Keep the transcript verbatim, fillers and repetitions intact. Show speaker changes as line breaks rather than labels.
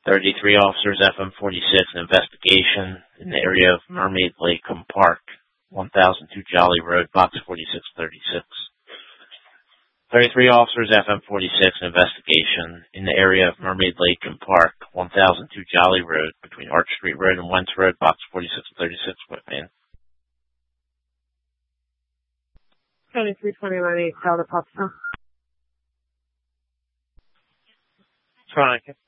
thirty-three officers, F M forty-six, an investigation in the area of Mermaid Lake Park, one thousand two Jolly Road, box forty-six thirty-six. thirty-three officers, F M forty-six, an investigation in the area of Mermaid Lake Park, one thousand two Jolly Road, between Arch Street Road and Wentz Road, box forty-six thirty-six, Whitman.
twenty-three twenty-nine eight, Delta Papa.
Veronica.